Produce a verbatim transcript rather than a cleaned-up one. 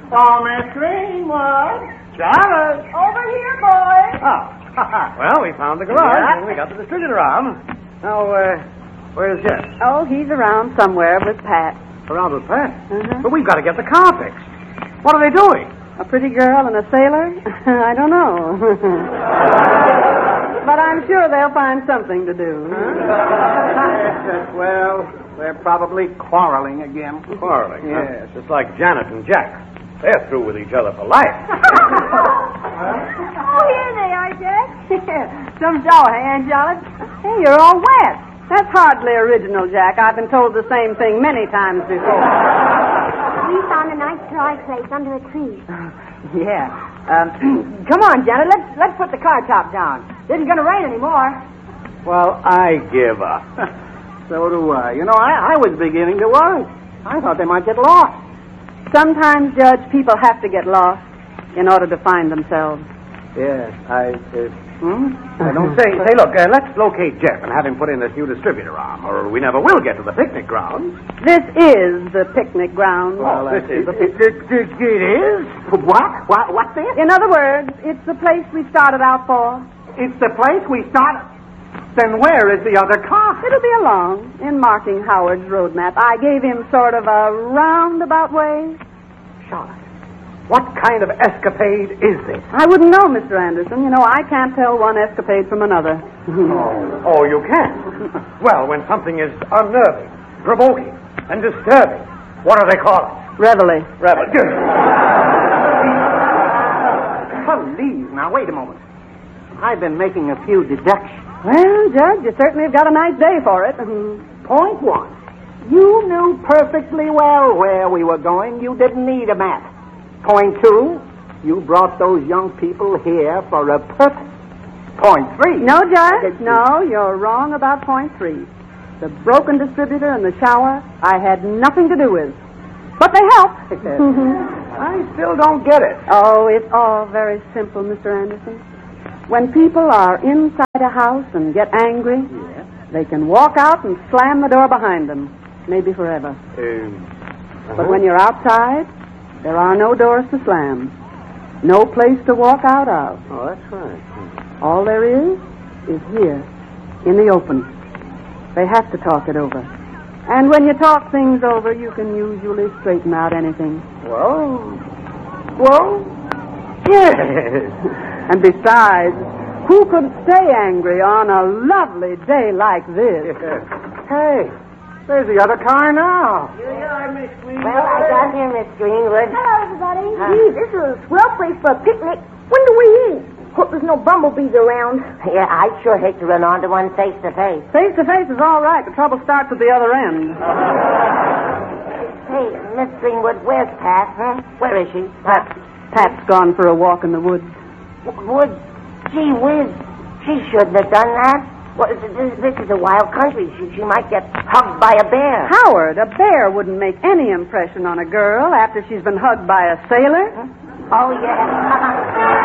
Oh, Miss Greenwood. Charlotte. Over here, boys. Oh. Well, we found the garage Yeah. and we got the distributor arm. Now, uh, where's Jeff? Oh, he's around somewhere with Pat. Around with Pat. Uh-huh. But we've got to get the car fixed. What are they doing? A pretty girl and a sailor? I don't know. But I'm sure they'll find something to do. Yes, well, they're probably quarreling again. Quarreling, huh? Yes. Just like Janet and Jack. They're through with each other for life. Oh, here they are, Jack. Some show hand, Charlotte. Hey, you're all wet. That's hardly original, Jack. I've been told the same thing many times before. We found a nice dry place under a tree. Yeah. Um, come on, Janet. Let's let's put the car top down. It isn't going to rain anymore. Well, I give up. So do I. You know, I, I was beginning to worry. I thought they might get lost. Sometimes, Judge, people have to get lost in order to find themselves. Yes, I... Uh, hmm? I don't say. Say, look, uh, let's locate Jeff and have him put in this new distributor arm, or we never will get to the picnic grounds. This is the picnic ground. Well, this is the it, it, it, it is? What? What? What's this? In other words, it's the place we started out for. It's the place we started. Then where is the other car? It'll be along in marking Howard's road map. I gave him sort of a roundabout way. Charlotte, what kind of escapade is this? I wouldn't know, Mister Anderson. You know, I can't tell one escapade from another. Oh, oh, you can? Well, when something is unnerving, provoking, and disturbing, what do they call it? Reveille. Reveille. Please, now, wait a moment. I've been making a few deductions. Well, Judge, you certainly have got a nice day for it. Point one. You knew perfectly well where we were going. You didn't need a map. Point two. You brought those young people here for a purpose. Point three. No, Judge. No, you're wrong about point three. The broken distributor and the shower I had nothing to do with. But they helped. I still don't get it. Oh, it's all very simple, Mister Anderson. When people are inside a house and get angry, Yes. they can walk out and slam the door behind them, maybe forever. Um, But when you're outside, there are no doors to slam, no place to walk out of. Oh, that's right. All there is is here, in the open. They have to talk it over. And when you talk things over, you can usually straighten out anything. Well, well, yes. And besides, who could stay angry on a lovely day like this? Hey, there's the other car now. Well, I got here, Miss Greenwood. Hello, everybody. Gee, this is a swell place for a picnic. When do we eat? Hope there's no bumblebees around. Yeah, I'd sure hate to run onto one face to face. Face to face is all right. The trouble starts at the other end. Hey, Miss Greenwood, where's Pat, huh? Where is she? Pat, Pat's gone for a walk in the woods. Wood? Gee whiz. She shouldn't have done that. Well, this, this is a wild country. She, she might get hugged by a bear. Howard, a bear wouldn't make any impression on a girl after she's been hugged by a sailor. Oh, yeah.